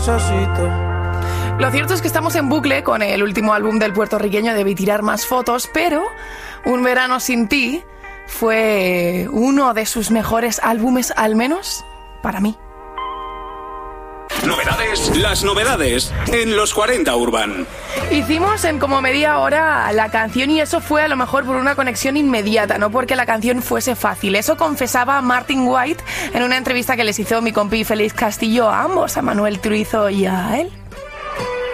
Lo cierto es que estamos en bucle con el último álbum del puertorriqueño Debí tirar más fotos, pero Un verano sin ti fue uno de sus mejores álbumes, al menos para mí. Novedades, las novedades en los 40 Urban. Hicimos en como media hora la canción y eso fue a lo mejor por una conexión inmediata, no porque la canción fuese fácil. Eso confesaba Martin White en una entrevista que les hizo mi compi Félix Castillo a ambos, a Manuel Turizo y a él.